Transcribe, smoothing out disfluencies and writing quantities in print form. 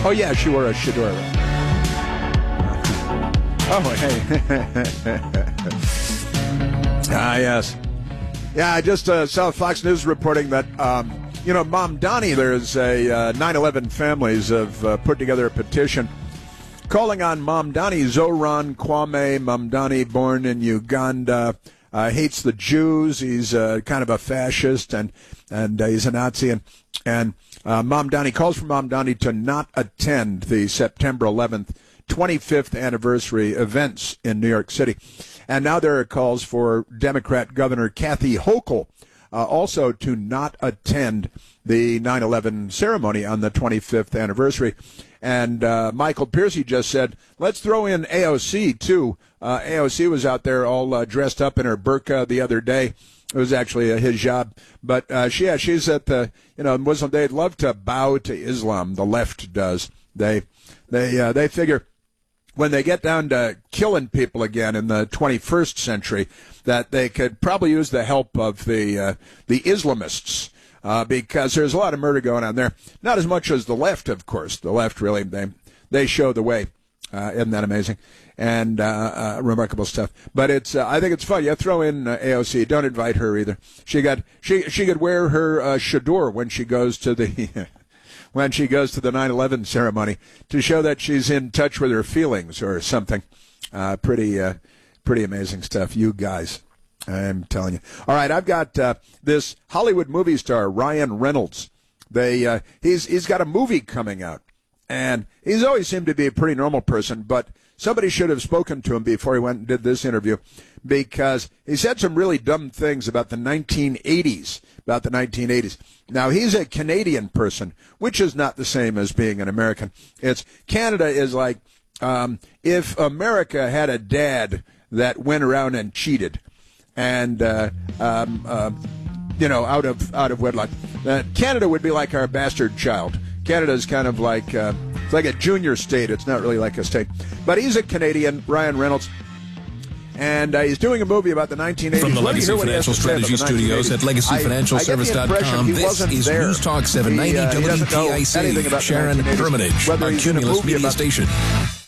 Oh, yeah, she wore a chador. Oh, hey. Yes. Yeah, I just saw Fox News reporting that, Mom Donnie, there's a 9/11 families have put together a petition calling on Mom Donnie. Zoran Kwame Mamdani, born in Uganda, hates the Jews. He's kind of a fascist, and he's a Nazi. And Mom Donnie calls for Mom Donnie to not attend the September 11th 25th anniversary events in New York City. And now there are calls for Democrat Governor Kathy Hochul also to not attend the 9/11 ceremony on the 25th anniversary. And Michael Piercy just said, let's throw in AOC, too. AOC was out there all dressed up in her burqa the other day. It was actually a hijab. But, she's at the, Muslim. They'd love to bow to Islam. The left does. They figure when they get down to killing people again in the 21st century, that they could probably use the help of the Islamists, because there's a lot of murder going on there. Not as much as the left, of course. The left really, they show the way. Isn't that amazing? And remarkable stuff. But it's I think it's fun. You throw in AOC. Don't invite her either. She could wear her chador when she goes to the when she goes to the 9/11 ceremony to show that she's in touch with her feelings or something. Pretty amazing stuff, you guys. I'm telling you. All right, I've got this Hollywood movie star, Ryan Reynolds. He's got a movie coming out, and he's always seemed to be a pretty normal person, but somebody should have spoken to him before he went and did this interview, because he said some really dumb things about the 1980s. Now, he's a Canadian person, which is not the same as being an American. Canada is like if America had a dad that went around and cheated, and out of wedlock. Canada would be like our bastard child. Canada is kind of like it's like a junior state. It's not really like a state, but he's a Canadian, Ryan Reynolds. And he's doing a movie about the 1980s. From the Legacy Financial Strategy Studios at LegacyFinancialService.com, this is News Talk 790 WTIC. Sharon Hermitage, a Cumulus Media Station.